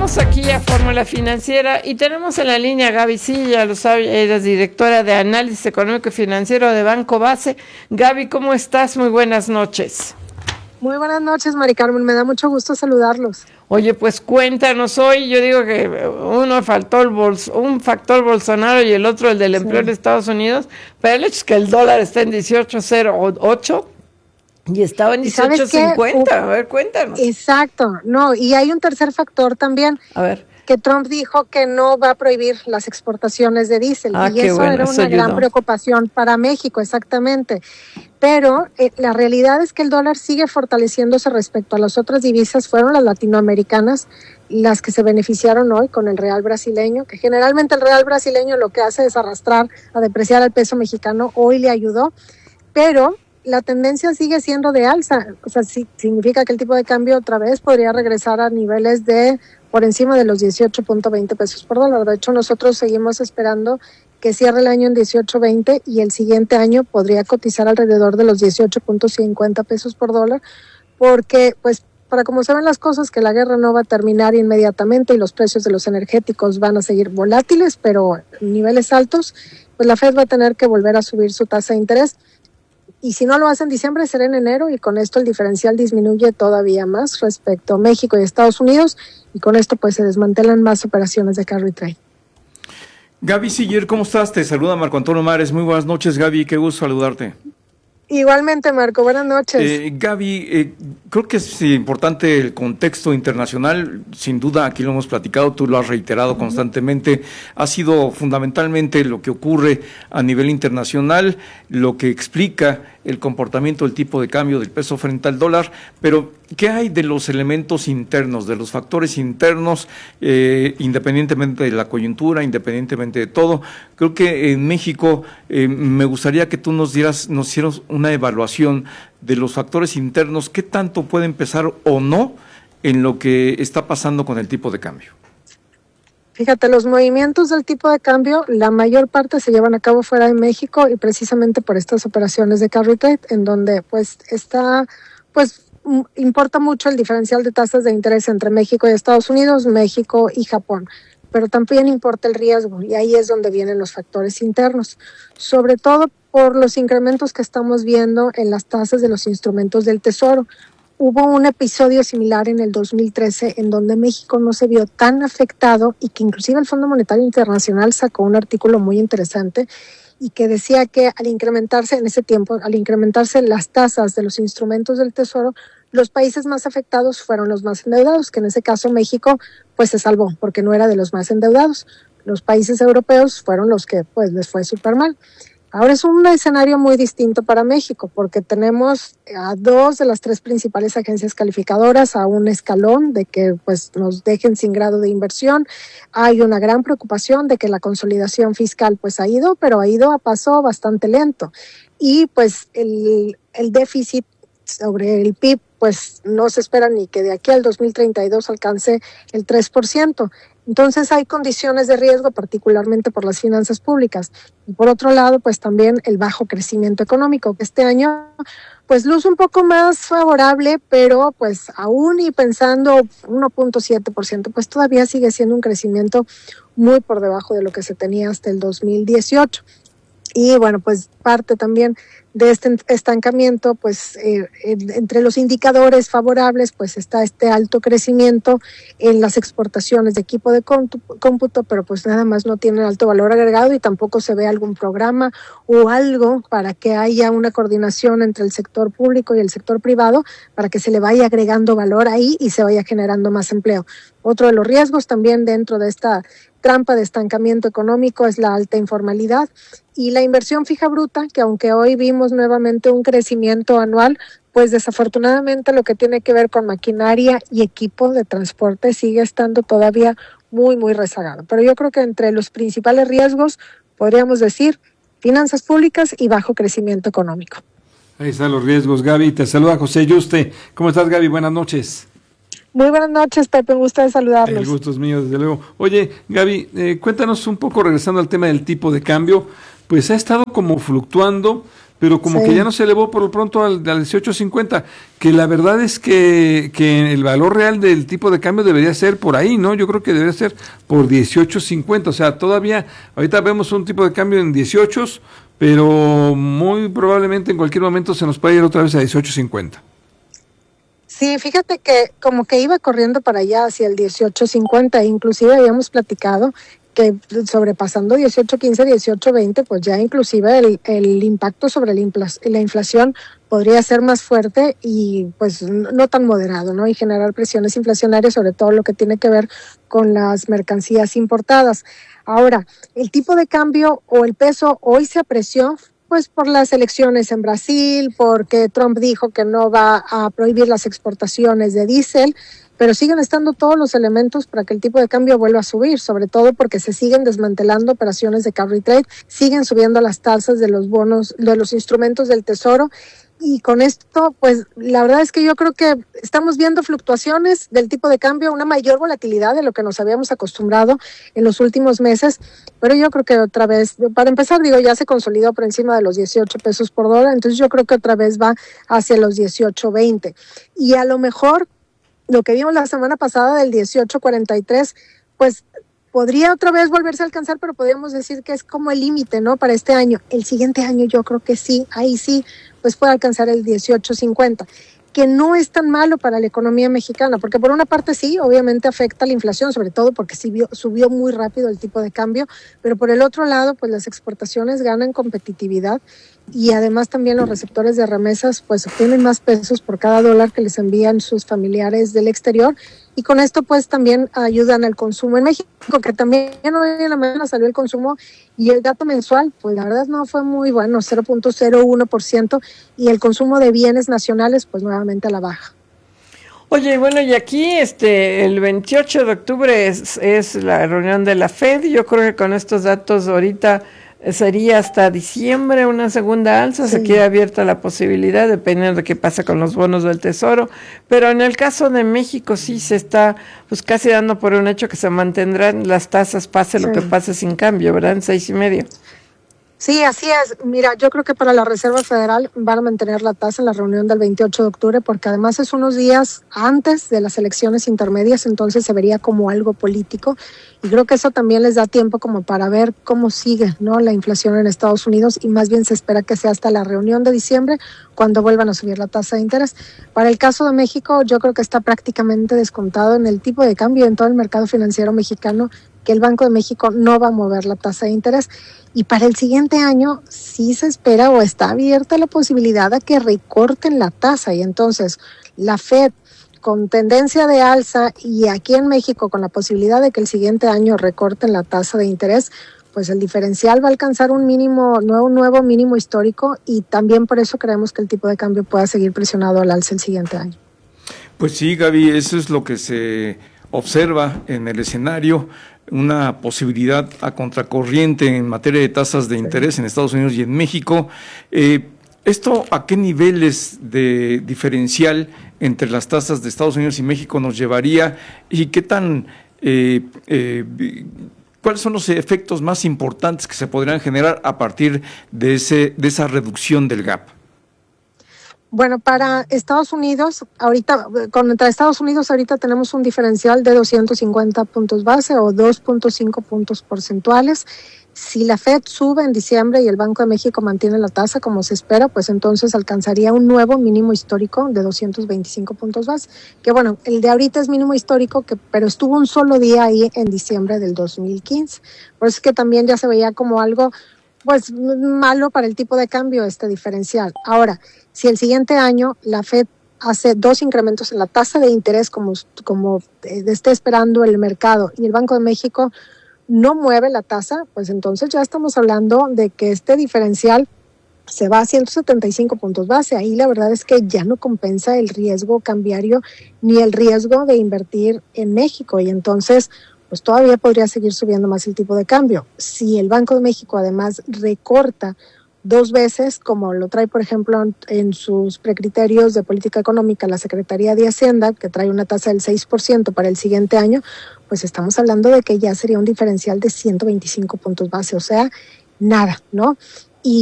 Estamos aquí a Fórmula Financiera y tenemos en la línea a Gaby Silla, lo sabe, eres directora de Análisis Económico y Financiero de Banco Base. Gaby, ¿cómo estás? Muy buenas noches. Muy buenas noches, Mari Carmen, me da mucho gusto saludarlos. Oye, pues cuéntanos hoy, yo digo que un factor Bolsonaro y el otro el del empleo en Estados Unidos, pero el hecho es que el dólar está en 18.08 y estaba en 18.50, a ver, cuéntanos. Exacto, no, y hay un tercer factor también. A ver. Que Trump dijo que no va a prohibir las exportaciones de diésel, y eso era una gran preocupación para México, exactamente. Pero la realidad es que el dólar sigue fortaleciéndose respecto a las otras divisas. Fueron las latinoamericanas las que se beneficiaron hoy con el real brasileño, que generalmente el real brasileño lo que hace es arrastrar a depreciar al peso mexicano. Hoy le ayudó, pero la tendencia sigue siendo de alza. O sea, sí, significa que el tipo de cambio otra vez podría regresar a niveles de por encima de los 18.20 pesos por dólar. De hecho, nosotros seguimos esperando que cierre el año en 18.20 y el siguiente año podría cotizar alrededor de los 18.50 pesos por dólar, porque pues para como se ven las cosas, que la guerra no va a terminar inmediatamente y los precios de los energéticos van a seguir volátiles, pero en niveles altos, pues la Fed va a tener que volver a subir su tasa de interés. Y si no lo hace en diciembre, será en enero, y con esto el diferencial disminuye todavía más respecto a México y Estados Unidos, y con esto pues se desmantelan más operaciones de carry trade. Gaby Siller, ¿cómo estás? Te saluda Marco Antonio Mares. Muy buenas noches, Gaby, qué gusto saludarte. Igualmente, Marco, buenas noches. Gaby, creo que es importante el contexto internacional, sin duda aquí lo hemos platicado, tú lo has reiterado constantemente, ha sido fundamentalmente lo que ocurre a nivel internacional, lo que explica el comportamiento del tipo de cambio del peso frente al dólar, pero ¿qué hay de los elementos internos, de los factores internos, independientemente de la coyuntura, independientemente de todo? Creo que en México me gustaría que tú nos hicieras una evaluación de los factores internos, qué tanto puede empezar o no en lo que está pasando con el tipo de cambio. Fíjate, los movimientos del tipo de cambio, la mayor parte se llevan a cabo fuera de México, y precisamente por estas operaciones de carry trade, en donde importa mucho el diferencial de tasas de interés entre México y Estados Unidos, México y Japón, pero también importa el riesgo, y ahí es donde vienen los factores internos, sobre todo por los incrementos que estamos viendo en las tasas de los instrumentos del Tesoro. Hubo un episodio similar en el 2013 en donde México no se vio tan afectado, y que inclusive el Fondo Monetario Internacional sacó un artículo muy interesante y que decía que al incrementarse las tasas de los instrumentos del Tesoro, los países más afectados fueron los más endeudados, que en ese caso México pues se salvó porque no era de los más endeudados. Los países europeos fueron los que pues les fue súper mal. Ahora es un escenario muy distinto para México, porque tenemos a dos de las tres principales agencias calificadoras a un escalón de que pues nos dejen sin grado de inversión. Hay una gran preocupación de que la consolidación fiscal pues ha ido a paso bastante lento, y pues el déficit sobre el PIB pues no se espera ni que de aquí al 2032 alcance el 3%. Entonces hay condiciones de riesgo, particularmente por las finanzas públicas. Y por otro lado, pues también el bajo crecimiento económico, que este año pues luce un poco más favorable, pero pues aún y pensando 1.7%, pues todavía sigue siendo un crecimiento muy por debajo de lo que se tenía hasta el 2018. Y bueno, pues parte también de este estancamiento, pues entre los indicadores favorables, pues está este alto crecimiento en las exportaciones de equipo de cómputo, pero pues nada más no tienen alto valor agregado, y tampoco se ve algún programa o algo para que haya una coordinación entre el sector público y el sector privado, para que se le vaya agregando valor ahí y se vaya generando más empleo. Otro de los riesgos también dentro de esta trampa de estancamiento económico es la alta informalidad y la inversión fija bruta, que aunque hoy vimos nuevamente un crecimiento anual, pues desafortunadamente lo que tiene que ver con maquinaria y equipo de transporte sigue estando todavía muy, muy rezagado. Pero yo creo que entre los principales riesgos podríamos decir finanzas públicas y bajo crecimiento económico. Ahí están los riesgos, Gaby. Te saluda José Yuste. ¿Cómo estás, Gaby? Buenas noches. Muy buenas noches, Pepe, un gusto de saludarlos. El gusto es mío, desde luego. Oye, Gaby, cuéntanos un poco, regresando al tema del tipo de cambio, pues ha estado como fluctuando pero como que ya no se elevó por lo pronto al 18.50, que la verdad es que el valor real del tipo de cambio debería ser por ahí, ¿no? Yo creo que debería ser por 18.50, o sea, todavía, ahorita vemos un tipo de cambio en 18, pero muy probablemente en cualquier momento se nos puede ir otra vez a 18.50. Sí, fíjate que como que iba corriendo para allá hacia el 18.50, inclusive habíamos platicado que sobrepasando 18.15, 18.20, pues ya inclusive el impacto sobre la inflación podría ser más fuerte y pues no tan moderado, ¿no? Y generar presiones inflacionarias, sobre todo lo que tiene que ver con las mercancías importadas. Ahora, el tipo de cambio o el peso hoy se apreció pues por las elecciones en Brasil, porque Trump dijo que no va a prohibir las exportaciones de diésel, pero siguen estando todos los elementos para que el tipo de cambio vuelva a subir, sobre todo porque se siguen desmantelando operaciones de carry trade, siguen subiendo las tasas de los bonos, de los instrumentos del Tesoro, y con esto, pues la verdad es que yo creo que estamos viendo fluctuaciones del tipo de cambio, una mayor volatilidad de lo que nos habíamos acostumbrado en los últimos meses, pero yo creo que otra vez, para empezar, ya se consolidó por encima de los 18 pesos por dólar, entonces yo creo que otra vez va hacia los 18.20, y a lo mejor lo que vimos la semana pasada del 18.43, pues podría otra vez volverse a alcanzar, pero podríamos decir que es como el límite, ¿no? Para este año. El siguiente año yo creo que sí, ahí sí, pues puede alcanzar el 18.50, que no es tan malo para la economía mexicana, porque por una parte sí, obviamente afecta la inflación, sobre todo porque subió muy rápido el tipo de cambio, pero por el otro lado, pues las exportaciones ganan competitividad y además también los receptores de remesas pues obtienen más pesos por cada dólar que les envían sus familiares del exterior, y con esto pues también ayudan al consumo en México, que también hoy en la mañana salió el consumo y el dato mensual, pues la verdad no fue muy bueno, 0.01%, y el consumo de bienes nacionales pues nuevamente a la baja. Oye, bueno, y aquí el 28 de octubre es la reunión de la FED. Yo creo que con estos datos ahorita sería hasta diciembre una segunda alza, sí. Se queda abierta la posibilidad, dependiendo de qué pasa con los bonos del Tesoro, pero en el caso de México sí se está pues casi dando por un hecho que se mantendrán las tasas, pase lo que pase sin cambio, ¿verdad? En 6.5. Sí, así es. Mira, yo creo que para la Reserva Federal van a mantener la tasa en la reunión del 28 de octubre, porque además es unos días antes de las elecciones intermedias, entonces se vería como algo político, y creo que eso también les da tiempo como para ver cómo sigue, ¿no?, la inflación en Estados Unidos, y más bien se espera que sea hasta la reunión de diciembre cuando vuelvan a subir la tasa de interés. Para el caso de México, yo creo que está prácticamente descontado en el tipo de cambio en todo el mercado financiero mexicano, que el Banco de México no va a mover la tasa de interés. Y para el siguiente año sí se espera o está abierta la posibilidad de que recorten la tasa. Y entonces la FED, con tendencia de alza, y aquí en México con la posibilidad de que el siguiente año recorten la tasa de interés, pues el diferencial va a alcanzar un nuevo mínimo histórico, y también por eso creemos que el tipo de cambio pueda seguir presionado al alza el siguiente año. Pues sí, Gaby, eso es lo que se observa en el escenario, una posibilidad a contracorriente en materia de tasas de interés en Estados Unidos y en México. ¿Esto a qué niveles de diferencial entre las tasas de Estados Unidos y México nos llevaría, y qué tan cuáles son los efectos más importantes que se podrían generar a partir de esa reducción del gap? Bueno, para Estados Unidos, contra Estados Unidos ahorita tenemos un diferencial de 250 puntos base o 2.5 puntos porcentuales. Si la FED sube en diciembre y el Banco de México mantiene la tasa como se espera, pues entonces alcanzaría un nuevo mínimo histórico de 225 puntos base. Que bueno, el de ahorita es mínimo histórico, pero estuvo un solo día ahí en diciembre del 2015. Por eso es que también ya se veía como algo pues malo para el tipo de cambio este diferencial. Ahora, si el siguiente año la FED hace 2 incrementos en la tasa de interés como esté esperando el mercado, y el Banco de México no mueve la tasa, pues entonces ya estamos hablando de que este diferencial se va a 175 puntos base. Ahí la verdad es que ya no compensa el riesgo cambiario ni el riesgo de invertir en México, y entonces pues todavía podría seguir subiendo más el tipo de cambio. Si el Banco de México además recorta 2 veces, como lo trae, por ejemplo, en sus precriterios de política económica la Secretaría de Hacienda, que trae una tasa del 6% para el siguiente año, pues estamos hablando de que ya sería un diferencial de 125 puntos base, o sea, nada, ¿no?